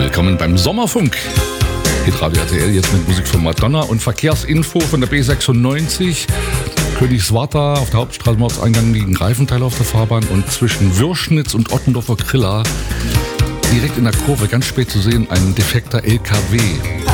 Willkommen beim Sommerfunk. Hitradio RTL jetzt mit Musik von Madonna und Verkehrsinfo von der B96. Königswarta auf der Hauptstraße, Ortseingang liegen Reifenteile auf der Fahrbahn und zwischen Würschnitz und Ottendorfer Krilla direkt in der Kurve ganz spät zu sehen ein defekter LKW.